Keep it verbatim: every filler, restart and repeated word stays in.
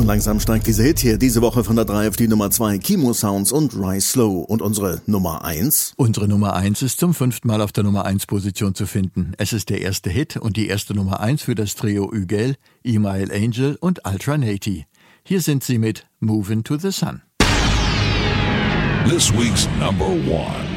Und langsam steigt dieser Hit hier diese Woche von der drei auf die Nummer zwei. Kimo Sounds und Rise Slow. Und unsere Nummer eins? Unsere Nummer eins ist zum fünften Mal auf der Nummer eins Position zu finden. Es ist der erste Hit und die erste Nummer eins für das Trio Ügel, Email Angel und Ultra Nati. Hier sind sie mit Movin' to the Sun. This week's number one.